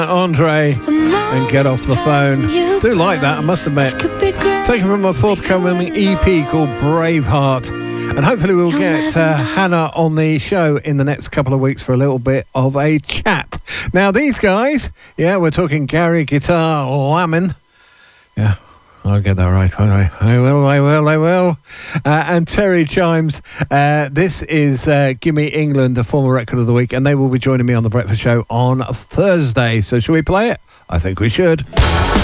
Andre and Get Off the Phone. Do like that, I must admit. Taken from a forthcoming EP called Braveheart. And hopefully we'll get Hannah on the show in the next couple of weeks for a little bit of a chat. Now these guys, yeah, we're talking Gary Guitar Lammin. Yeah, I'll get that right. I will. And Terry Chimes. This is Gimme England, the former record of the week, and they will be joining me on The Breakfast Show on Thursday. So shall we play it? I think we should.